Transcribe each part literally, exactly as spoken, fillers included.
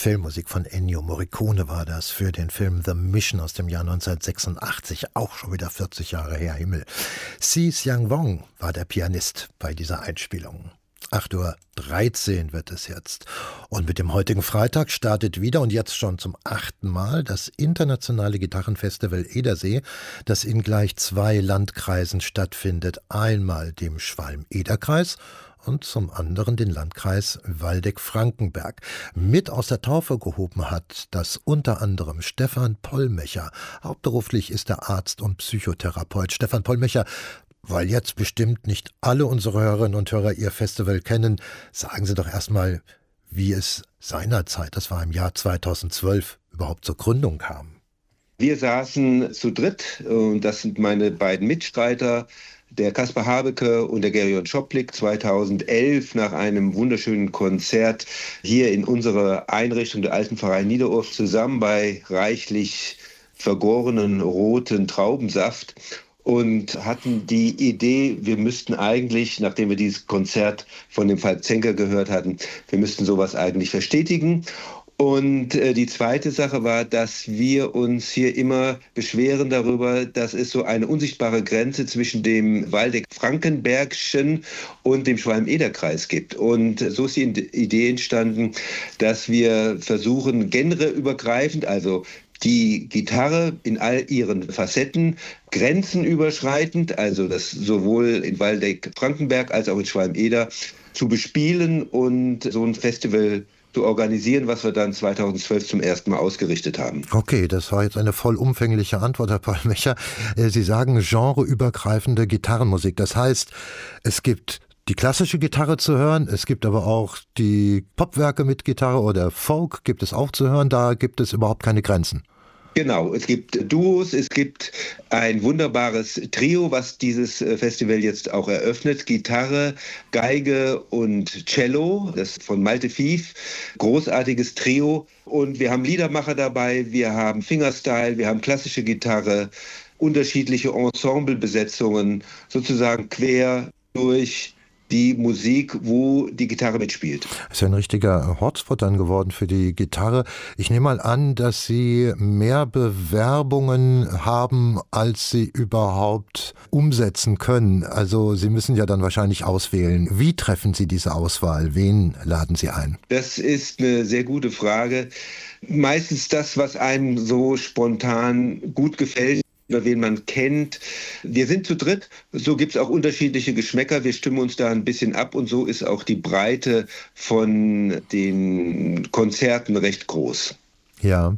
Filmmusik von Ennio Morricone war das für den Film The Mission aus dem Jahr neunzehnhundertsechsundachtzig, auch schon wieder vierzig Jahre her, Himmel. Si Xiang Wong war der Pianist bei dieser Einspielung. acht Uhr dreizehn wird es jetzt. Und mit dem heutigen Freitag startet wieder und jetzt schon zum achten Mal das internationale Gitarrenfestival Edersee, das in gleich zwei Landkreisen stattfindet. Einmal dem Schwalm-Eder-Kreis und zum anderen den Landkreis Waldeck-Frankenberg. Mit aus der Taufe gehoben hat das unter anderem Stefan Pollmecher. Hauptberuflich ist er Arzt und Psychotherapeut. Stefan Pollmecher, weil jetzt bestimmt nicht alle unsere Hörerinnen und Hörer Ihr Festival kennen, sagen Sie doch erstmal, wie es seinerzeit, das war im Jahr zweitausendzwölf, überhaupt zur Gründung kam. Wir saßen zu dritt, und das sind meine beiden Mitstreiter, der Kaspar Habecke und der Gerion Schoplik, zweitausendelf nach einem wunderschönen Konzert hier in unserer Einrichtung der Alten Pfarrei Niederurf zusammen bei reichlich vergorenen roten Traubensaft und hatten die Idee, wir müssten eigentlich, nachdem wir dieses Konzert von dem Falk Zenker gehört hatten, wir müssten sowas eigentlich verstetigen. Und äh, die zweite Sache war, dass wir uns hier immer beschweren darüber, dass es so eine unsichtbare Grenze zwischen dem Waldeck-Frankenbergschen und dem Schwalm-Eder-Kreis gibt. Und so ist die Idee entstanden, dass wir versuchen, genreübergreifend, also die Gitarre in all ihren Facetten, grenzenüberschreitend, also das sowohl in Waldeck-Frankenberg als auch in Schwalm-Eder, zu bespielen und so ein Festival zu organisieren, was wir dann zweitausendzwölf zum ersten Mal ausgerichtet haben. Okay, das war jetzt eine vollumfängliche Antwort, Herr Pollmecher. Sie sagen genreübergreifende Gitarrenmusik. Das heißt, es gibt die klassische Gitarre zu hören, es gibt aber auch die Popwerke mit Gitarre oder Folk gibt es auch zu hören, da gibt es überhaupt keine Grenzen. Genau, es gibt Duos, es gibt ein wunderbares Trio, was dieses Festival jetzt auch eröffnet. Gitarre, Geige und Cello, das von Malte Fief. Großartiges Trio. Und wir haben Liedermacher dabei, wir haben Fingerstyle, wir haben klassische Gitarre, unterschiedliche Ensemblebesetzungen, sozusagen quer durch die Musik, wo die Gitarre mitspielt. Das ist ja ein richtiger Hotspot dann geworden für die Gitarre. Ich nehme mal an, dass Sie mehr Bewerbungen haben, als Sie überhaupt umsetzen können. Also Sie müssen ja dann wahrscheinlich auswählen. Wie treffen Sie diese Auswahl? Wen laden Sie ein? Das ist eine sehr gute Frage. Meistens das, was einem so spontan gut gefällt, über wen man kennt. Wir sind zu dritt, so gibt es auch unterschiedliche Geschmäcker, wir stimmen uns da ein bisschen ab und so ist auch die Breite von den Konzerten recht groß. Ja,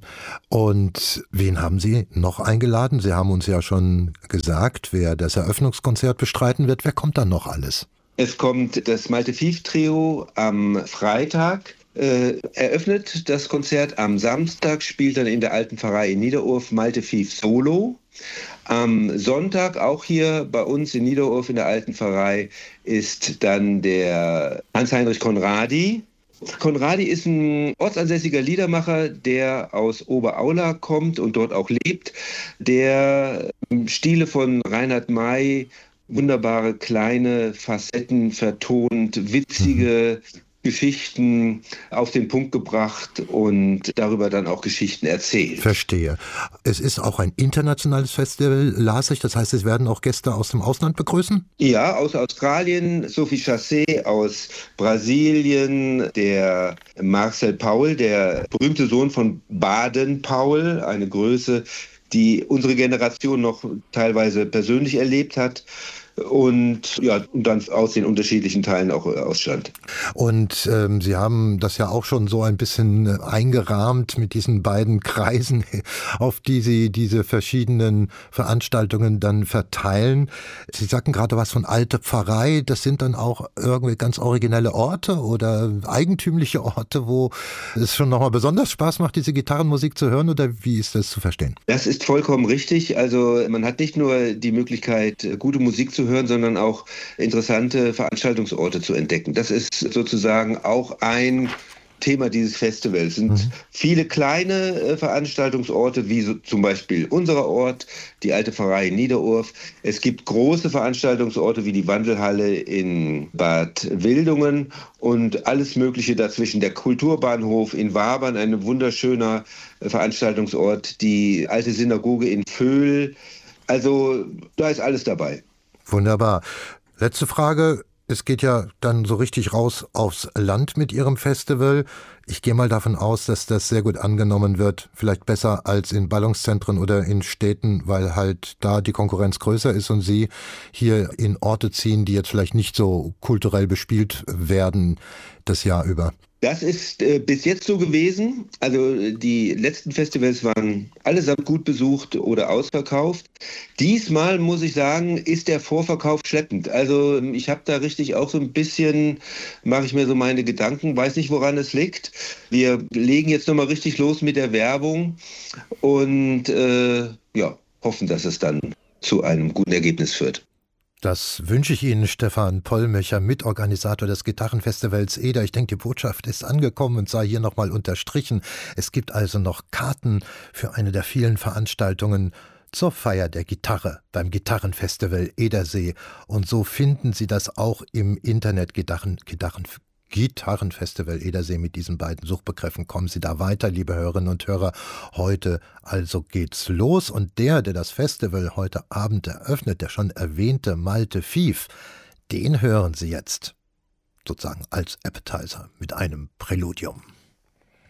und wen haben Sie noch eingeladen? Sie haben uns ja schon gesagt, wer das Eröffnungskonzert bestreiten wird. Wer kommt dann noch alles? Es kommt das Malte Fief Trio am Freitag. Äh, eröffnet das Konzert am Samstag, spielt dann in der Alten Pfarrei in Niederurf Malte Fief Solo. Am Sonntag, auch hier bei uns in Niederurf in der Alten Pfarrei, ist dann der Hans-Heinrich Conradi. Conradi ist ein ortsansässiger Liedermacher, der aus Oberaula kommt und dort auch lebt, der Stile von Reinhard May, wunderbare kleine Facetten vertont, witzige Geschichten auf den Punkt gebracht und darüber dann auch Geschichten erzählt. Verstehe. Es ist auch ein internationales Festival, las ich. Das heißt, es werden auch Gäste aus dem Ausland begrüßen? Ja, aus Australien, Sophie Chassé, aus Brasilien, der Marcel Paul, der berühmte Sohn von Baden Paul, eine Größe, die unsere Generation noch teilweise persönlich erlebt hat. Und ja, und dann aus den unterschiedlichen Teilen auch ausstand. Und ähm, Sie haben das ja auch schon so ein bisschen eingerahmt mit diesen beiden Kreisen, auf die Sie diese verschiedenen Veranstaltungen dann verteilen. Sie sagten gerade was von Alte Pfarrei, das sind dann auch irgendwie ganz originelle Orte oder eigentümliche Orte, wo es schon nochmal besonders Spaß macht, diese Gitarrenmusik zu hören, oder wie ist das zu verstehen? Das ist vollkommen richtig. Also man hat nicht nur die Möglichkeit, gute Musik zu hören, sondern auch interessante Veranstaltungsorte zu entdecken. Das ist sozusagen auch ein Thema dieses Festivals. Es sind mhm. viele kleine äh, Veranstaltungsorte, wie so, zum Beispiel unser Ort, die alte Pfarrei in Niederurf. Es gibt große Veranstaltungsorte wie die Wandelhalle in Bad Wildungen und alles Mögliche dazwischen. Der Kulturbahnhof in Wabern, ein wunderschöner äh, Veranstaltungsort, die alte Synagoge in Vöhl. Also da ist alles dabei. Wunderbar. Letzte Frage. Es geht ja dann so richtig raus aufs Land mit Ihrem Festival. Ich gehe mal davon aus, dass das sehr gut angenommen wird. Vielleicht besser als in Ballungszentren oder in Städten, weil halt da die Konkurrenz größer ist und Sie hier in Orte ziehen, die jetzt vielleicht nicht so kulturell bespielt werden das Jahr über. Das ist äh, bis jetzt so gewesen. Also die letzten Festivals waren allesamt gut besucht oder ausverkauft. Diesmal, muss ich sagen, ist der Vorverkauf schleppend. Also ich habe da richtig auch so ein bisschen, mache ich mir so meine Gedanken, weiß nicht, woran es liegt. Wir legen jetzt nochmal richtig los mit der Werbung und äh, ja, hoffen, dass es dann zu einem guten Ergebnis führt. Das wünsche ich Ihnen, Stefan Pollmecher, Mitorganisator des Gitarrenfestivals Eder. Ich denke, die Botschaft ist angekommen und sei hier nochmal unterstrichen. Es gibt also noch Karten für eine der vielen Veranstaltungen zur Feier der Gitarre beim Gitarrenfestival Edersee. Und so finden Sie das auch im Internet Gitarren, Gitarren, Gitarrenfestival Edersee. Mit diesen beiden Suchbegriffen kommen Sie da weiter, liebe Hörerinnen und Hörer. Heute also geht's los und der, der das Festival heute Abend eröffnet, der schon erwähnte Malte Fief, den hören Sie jetzt sozusagen als Appetizer mit einem Präludium.